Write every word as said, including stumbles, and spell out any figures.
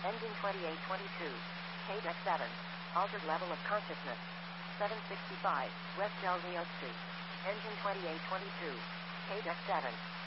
Engine twenty-eight twenty-two. K deck seven. Altered level of consciousness. seven sixty-five, West Del Rio Street. Engine twenty-eight twenty-two. K deck seven.